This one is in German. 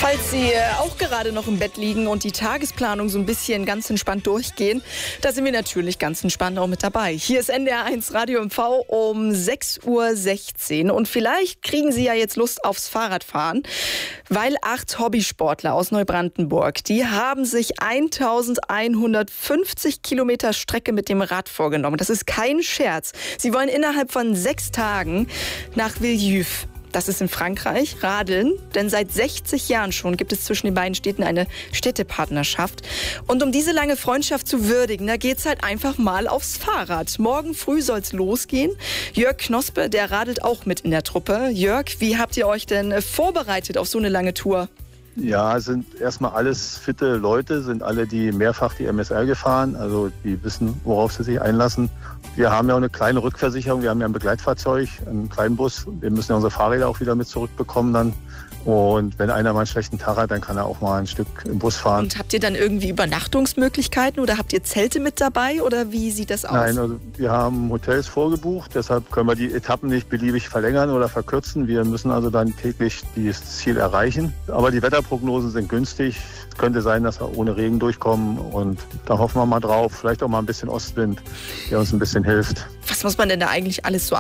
Falls Sie auch gerade noch im Bett liegen und die Tagesplanung so ein bisschen ganz entspannt durchgehen, da sind wir natürlich ganz entspannt auch mit dabei. Hier ist NDR1 Radio MV um 6:16 Uhr und vielleicht kriegen Sie ja jetzt Lust aufs Fahrradfahren, weil 8 Hobbysportler aus Neubrandenburg, die haben sich 1150 Kilometer Strecke mit dem Rad vorgenommen. Das ist kein Scherz. Sie wollen innerhalb von 6 Tagen nach Villejuif. Das ist in Frankreich, radeln, denn seit 60 Jahren schon gibt es zwischen den beiden Städten eine Städtepartnerschaft. Und um diese lange Freundschaft zu würdigen, da geht's halt einfach mal aufs Fahrrad. Morgen früh soll's losgehen. Jörg Knospe, der radelt auch mit in der Truppe. Jörg, wie habt ihr euch denn vorbereitet auf so eine lange Tour? Ja, sind erstmal alles fitte Leute, sind alle, die mehrfach die MSR gefahren, also die wissen, worauf sie sich einlassen. Wir haben ja auch eine kleine Rückversicherung, wir haben ja ein Begleitfahrzeug, einen kleinen Bus. Wir müssen ja unsere Fahrräder auch wieder mit zurückbekommen dann. Und wenn einer mal einen schlechten Tag hat, dann kann er auch mal ein Stück im Bus fahren. Und habt ihr dann irgendwie Übernachtungsmöglichkeiten oder habt ihr Zelte mit dabei oder wie sieht das aus? Nein, also wir haben Hotels vorgebucht, deshalb können wir die Etappen nicht beliebig verlängern oder verkürzen. Wir müssen also dann täglich das Ziel erreichen. Aber die Wetterprognosen sind günstig. Es könnte sein, dass wir ohne Regen durchkommen und da hoffen wir mal drauf. Vielleicht auch mal ein bisschen Ostwind, der uns ein bisschen hilft. Was muss man denn da eigentlich alles so